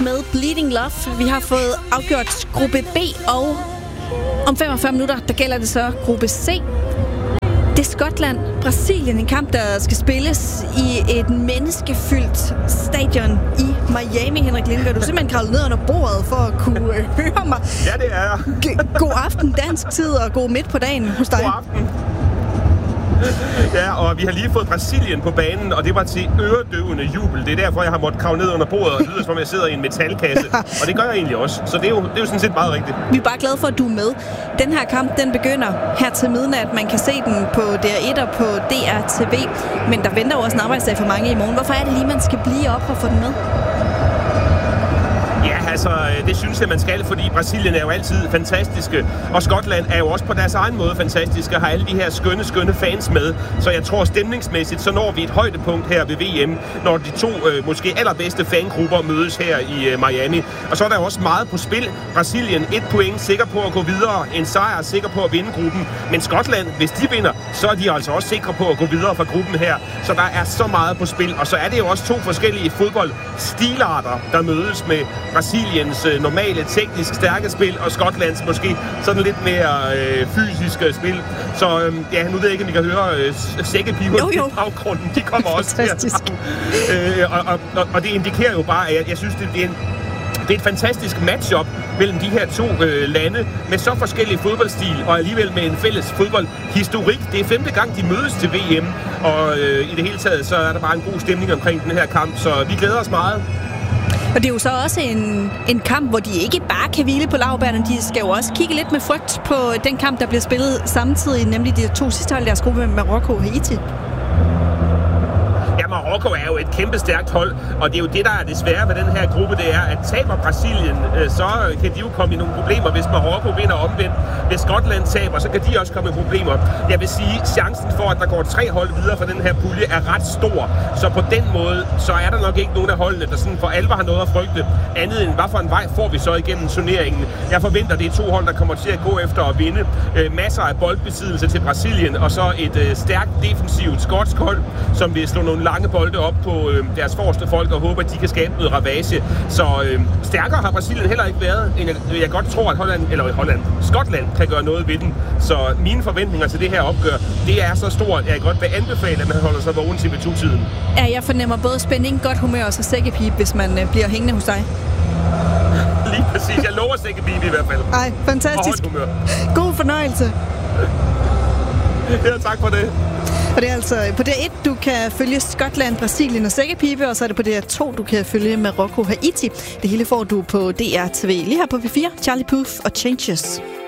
Med Bleeding Love. Vi har fået afgjort gruppe B, og om 45 minutter, der gælder det så gruppe C. Det er Skotland, Brasilien, en kamp, der skal spilles i et menneskefyldt stadion i Miami. Henrik Lindberg, du er simpelthen kravlet ned under bordet for at kunne høre mig. Ja, det er jeg. God aften dansk tid, og god midt på dagen hos dig. God aften. Ja, og vi har lige fået Brasilien på banen, og det var til øredøvende jubel. Det er derfor, jeg har måttet kravle ned under bordet, og det lyder som om jeg sidder i en metalkasse. Og det gør jeg egentlig også, så det er jo sådan set meget rigtigt. Vi er bare glade for, at du er med. Den her kamp, den begynder her til midnat. Man kan se den på DR1 og på DR TV. Men der venter jo også en arbejdsdag for mange i morgen. Hvorfor er det lige, man skal blive op og få den med? Ja, altså, det synes jeg, man skal, fordi Brasilien er jo altid fantastiske, og Skotland er jo også på deres egen måde fantastiske, og har alle de her skønne fans med. Så jeg tror, stemningsmæssigt, så når vi et højdepunkt her ved VM, når de to måske allerbedste fangrupper mødes her i Miami. Og så er der jo også meget på spil. Brasilien 1 point, sikker på at gå videre, en sejr, sikker på at vinde gruppen. Men Skotland, hvis de vinder, så er de altså også sikre på at gå videre fra gruppen her. Så der er så meget på spil, og så er det jo også to forskellige fodboldstilarter, der mødes med Brasiliens normale, teknisk stærke spil, og Skotlands måske sådan lidt mere fysiske spil. Så ja, nu ved jeg ikke, om I kan høre sækkepiberne i baggrunden. De kommer også her. Og det indikerer jo bare, at jeg synes, det er et fantastisk matchup mellem de her to lande med så forskellige fodboldstil og alligevel med en fælles fodboldhistorik. Det er 5. gang, de mødes til VM, og i det hele taget, så er der bare en god stemning omkring den her kamp, så vi glæder os meget. Og det er jo så også en kamp, hvor de ikke bare kan hvile på laurbærrene. De skal jo også kigge lidt med frygt på den kamp, der bliver spillet samtidig, nemlig de to sidste hold i deres gruppe med Marokko og Haiti. Ja, Marokko er jo et kæmpe stærkt hold, og det er jo det, der er det svære ved den her gruppe, det er, at taber Brasilien, så kan de jo komme i nogle problemer, hvis Marokko vinder omvendt. Hvis Skotland taber, så kan de også komme i problemer. Jeg vil sige, chancen for, at der går 3 hold videre fra den her pulje, er ret stor. Så på den måde, så er der nok ikke nogen af holdene, der sådan for alvor har noget at frygte. Andet end, hvad for en vej får vi så igennem turneringen. Jeg forventer, det er 2 hold, der kommer til at gå efter at vinde. Masser af boldbesiddelse til Brasilien, og så et stærkt defensivt skotsk hold, som vil slå nogle lange bolde op på deres forreste folk og håber, at de kan skabe noget ravage. Så stærkere har Brasilien heller ikke været, end jeg godt tror, at Skotland kan gøre noget ved den. Så mine forventninger til det her opgør, det er så stort, at jeg godt vil anbefale, at man holder sig vågen til TV2-tiden. Ja, jeg fornemmer både spænding, godt humør og så sækkepip, hvis man bliver hængende hos dig. Lige præcis. Jeg lover sækkepip i hvert fald. Ej, fantastisk. God fornøjelse. Ja, tak for det. Og det er altså på DR1, du kan følge Skotland, Brasilien og sækkepipe, og så er det på DR2, du kan følge Marokko, Haiti. Det hele får du på DR TV. Lige her på V4, Charlie Puth og Changes.